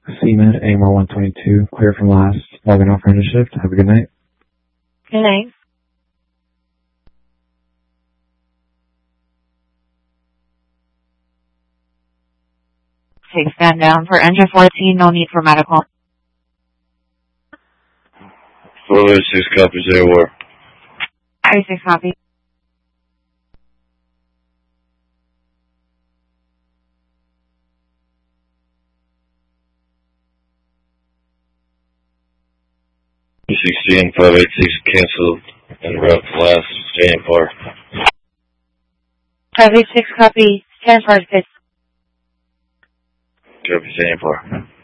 CMed, AMR 122, clear from last, logging off for end of shift. Have a good night. Good night. Take stand down for engine 14, no need for medical. 406 copies, there were. 36 copy. CN 586 canceled and route to last, stand par. 586 copy, stand for 6. Copy, stand par.